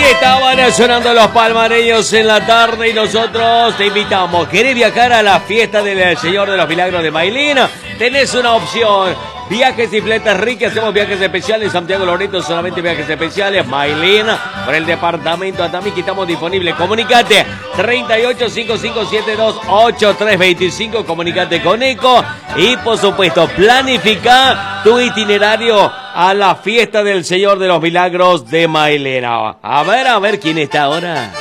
Estaban sonando los palmareños en la tarde y nosotros te invitamos. ¿Querés viajar a la fiesta del Señor de los Milagros de Mailén? Tenés una opción. Viajes y fletes Ricky, hacemos viajes especiales. Santiago Loreto, solamente viajes especiales. Mailén, por el departamento Atamiqui, estamos disponibles. Comunicate 3855728325. Comunicate con Eco. Y por supuesto, planifica tu itinerario a la fiesta del Señor de los Milagros de Mailén. A ver quién está ahora.